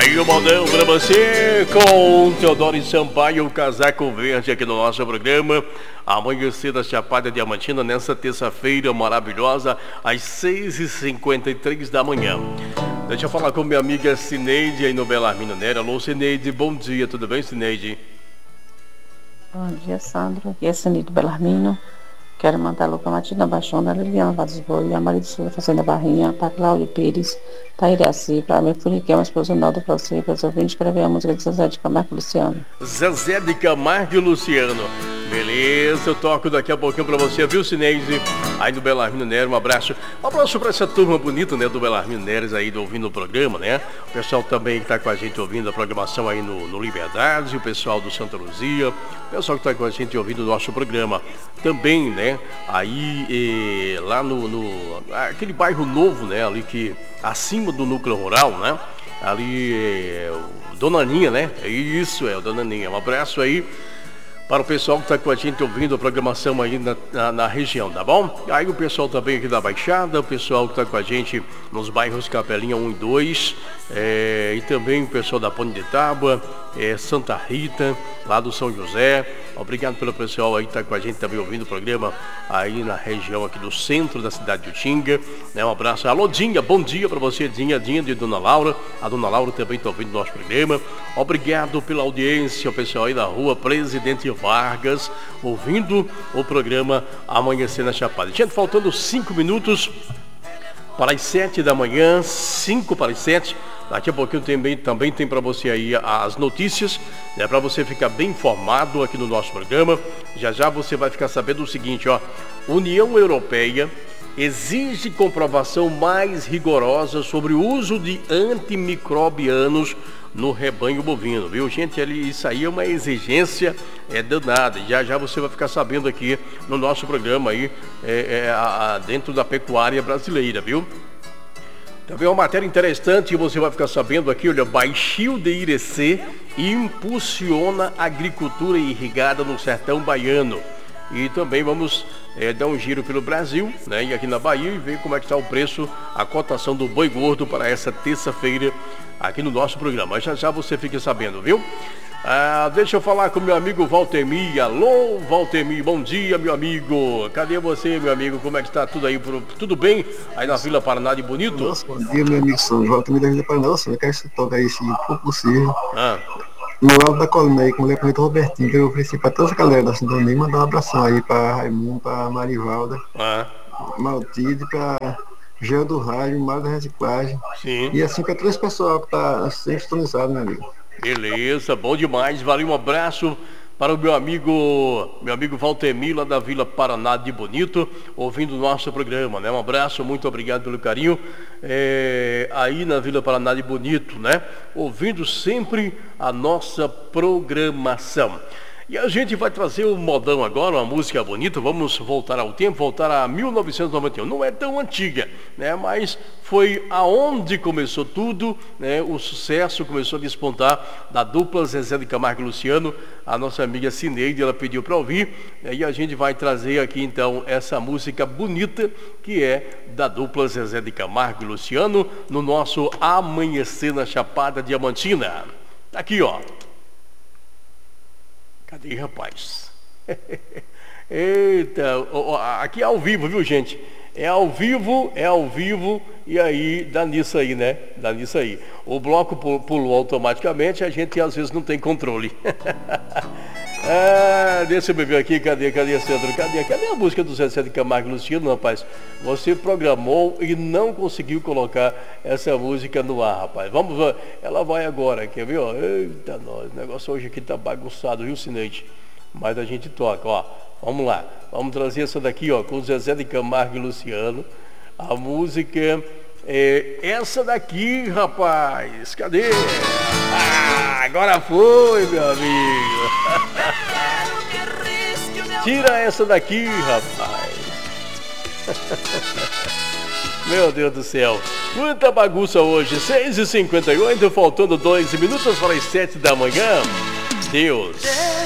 Aí o modão pra você com Teodoro Sampaio, o casaco verde aqui no nosso programa. Amanhecer da Chapada Diamantina nessa terça-feira maravilhosa, às 6h53 da manhã. Deixa eu falar com minha amiga Cineide aí no Belarmino Nery. Alô, Cineide, bom dia, tudo bem, Cineide? Bom dia, Sandro. Aqui é Cineide Belarmino. Quero mandar alô para Matilda Baixona, Liliana Vaz Boi, a Maria de Souza Fazenda Barrinha, para Cláudio Pires, para Iraci, para minha filha, que é uma esposa Naldo, para você, para os ouvintes, para ver a música de Zezé de Camargo e Luciano. Zezé de Camargo e Luciano. Beleza, eu toco daqui a pouquinho pra você, viu, Cineide? Aí do Belarmino Nery, um abraço. Um abraço pra essa turma bonita, né, do Belarmino Nery aí, ouvindo o programa, né? O pessoal também que tá com a gente ouvindo a programação aí no Liberdade, o pessoal do Santa Luzia, o pessoal que tá com a gente ouvindo o nosso programa. Também, né, aí lá aquele bairro novo, né, ali que, acima do núcleo rural, né? Ali, Dona Aninha, né? Isso, o Dona Aninha. Um abraço aí para o pessoal que está com a gente ouvindo a programação aí na região, tá bom? Aí o pessoal também aqui da Baixada, o pessoal que está com a gente nos bairros Capelinha 1 e 2, e também o pessoal da Ponte de Tábua, Santa Rita, lá do São José. Obrigado pelo pessoal aí que está com a gente também ouvindo o programa aí na região aqui do centro da cidade de Utinga, né? Um abraço. Alô, Dinha, bom dia para você, Dinha de Dona Laura. A Dona Laura também está ouvindo o nosso programa. Obrigado pela audiência, o pessoal aí da rua Presidente Vargas, ouvindo o programa Amanhecer na Chapada. Gente, faltando 5 minutos para as 7 da manhã, 5 para as 7. Daqui a pouquinho também tem para você aí as notícias, né, para você ficar bem informado aqui no nosso programa. Já você vai ficar sabendo o seguinte, ó. União Europeia exige comprovação mais rigorosa sobre o uso de antimicrobianos no rebanho bovino, viu, gente? Isso aí é uma exigência danada. Já você vai ficar sabendo aqui no nosso programa aí, dentro da pecuária brasileira, viu? Também uma matéria interessante, você vai ficar sabendo aqui, olha, Baixio de Irecê impulsiona a agricultura irrigada no sertão baiano. E também vamos dar um giro pelo Brasil, né, e aqui na Bahia, e ver como é que está o preço, a cotação do boi gordo para essa terça-feira aqui no nosso programa. Já você fica sabendo, viu? Deixa eu falar com meu amigo Valtemir. Alô, Valtemir, bom dia, meu amigo. Cadê você, meu amigo? Como é que está tudo aí? Tudo bem aí na Vila Paraná de Bonito? Nossa, bom dia, meu amigo São Valtemir da Vila Paraná. Nossa, eu quero que você toque aí, se for possível. No alto da colina aí, com o Leopoldo Robertinho, que eu ofereci para toda a galera da sintonia, mandar um abração aí para Raimundo, para Marivalda, Maltide, para Geo do Rádio, Mário da Reciclagem. Sim. E assim para todo esse pessoal que está sempre sintonizado, meu amigo. Beleza, bom demais. Valeu, um abraço para o meu amigo Valtemir, lá da Vila Paraná de Bonito, ouvindo o nosso programa, né? Um abraço, muito obrigado pelo carinho. Aí na Vila Paraná de Bonito, né? Ouvindo sempre a nossa programação. E a gente vai trazer o modão agora, uma música bonita. Vamos voltar ao tempo, voltar a 1991. Não é tão antiga, né? Mas foi aonde começou tudo, né? O sucesso começou a despontar da dupla Zezé de Camargo e Luciano. A nossa amiga Cineide, ela pediu para ouvir, né? E a gente vai trazer aqui então essa música bonita que é da dupla Zezé de Camargo e Luciano no nosso Amanhecer na Chapada Diamantina. Aqui, ó. Cadê, rapaz? Eita, aqui é ao vivo, viu, gente? É ao vivo, e aí dá nisso aí, né? Dá nisso aí. O bloco pulou automaticamente, a gente às vezes não tem controle. Deixa eu ver aqui, cadê, Sandro? Cadê a música do Zezé de Camargo e Luciano, rapaz? Você programou e não conseguiu colocar essa música no ar, rapaz. Vamos ver, ela vai agora, quer ver? Ó? Eita, nós, o negócio hoje aqui tá bagunçado, viu, Cineide? Mas a gente toca, ó. Vamos lá, vamos trazer essa daqui, ó, com o Zezé de Camargo e Luciano. A música é essa daqui, rapaz. Cadê? Agora foi, meu amigo. Tira essa daqui, rapaz. Meu Deus do céu. Quanta bagunça hoje. 6h58, faltando 2 minutos para as 7 da manhã. Deus.